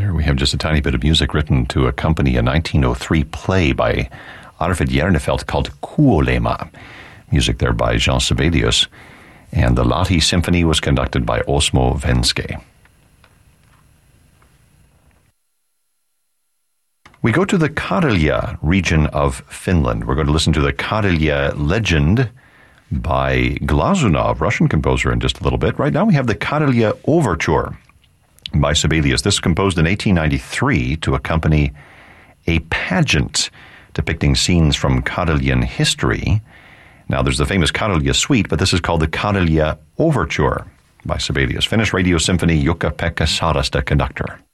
There we have just a tiny bit of music written to accompany a 1903 play by Arvid Jernefelt called Kuolema. Music there by Jean Sibelius. And the Lahti Symphony was conducted by Osmo Venske. We go to the Karelija region of Finland. We're going to listen to the Karelija Legend by Glazunov, Russian composer, in just a little bit. Right now we have the Karelija Overture by Sibelius. This was composed in 1893 to accompany a pageant depicting scenes from Karelian history. Now there's the famous Karelija Suite, but this is called the Karelija Overture by Sibelius. Finnish Radio Symphony, Jukka-Pekka Sarasta, conductor.